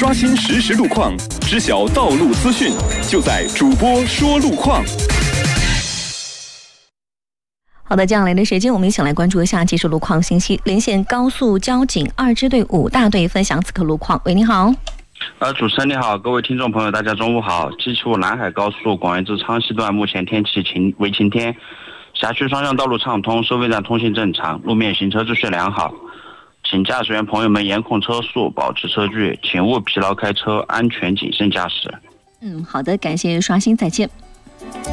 刷新实时路况，知晓道路资讯，就在主播说路况。 好的，接下来的时间我们一起来关注一下技术路况信息。连线高速交警2支队5大队分享此刻路况。喂，你好。 主持人你好，各位听众朋友，大家中午好。基础南海高速广元至昌溪段目前天气为晴天，辖区双向道路畅通，收费站通行正常，路面行车秩序良好。请驾驶员朋友们严控车速，保持车距，请勿疲劳开车，安全谨慎驾驶。 好的，感谢刷新，再见。